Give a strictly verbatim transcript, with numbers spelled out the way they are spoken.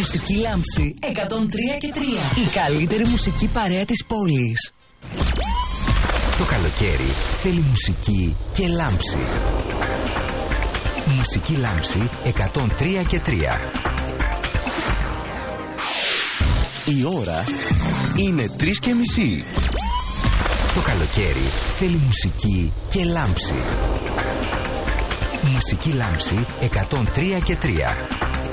Μουσική Λάμψη εκατόν τρία και τρία. Η καλύτερη μουσική παρέα της πόλης. Το καλοκαίρι θέλει μουσική και λάμψη. Μουσική Λάμψη εκατόν τρία και τρία. Η ώρα είναι τρεις και μισή. Το καλοκαίρι θέλει μουσική και λάμψη. Μουσική Λάμψη εκατόν τρία και τρία.